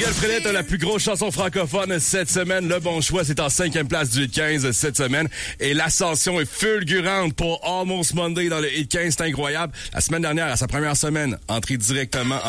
Michel Frenette a la plus grosse chanson francophone cette semaine. Le bon choix, c'est en 5e place du Hit 15 cette semaine. Et l'ascension est fulgurante pour Almost Monday dans le Hit 15. C'est incroyable. La semaine dernière, à sa première semaine, entrée directement